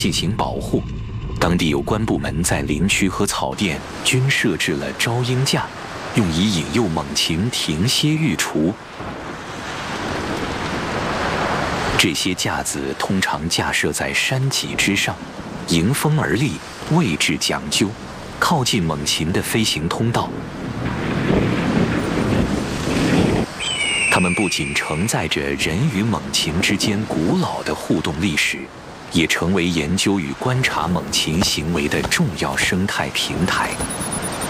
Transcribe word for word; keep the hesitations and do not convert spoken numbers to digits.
进行保护。当地有关部门在林区和草甸均设置了招鹰架，用以引诱猛禽停歇育雏。这些架子通常架设在山脊之上，迎风而立，位置讲究，靠近猛禽的飞行通道。它们不仅承载着人与猛禽之间古老的互动历史，也成为研究与观察猛禽行为的重要生态平台。